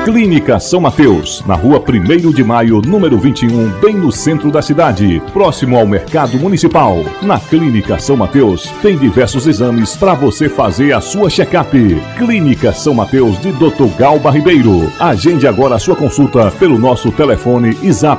Clínica São Mateus, na rua 1º de Maio, número 21, bem no centro da cidade, próximo ao Mercado Municipal. Na Clínica São Mateus, tem diversos exames para você fazer a sua check-up. Clínica São Mateus de Dr. Galba Ribeiro. Agende agora a sua consulta pelo nosso telefone e zap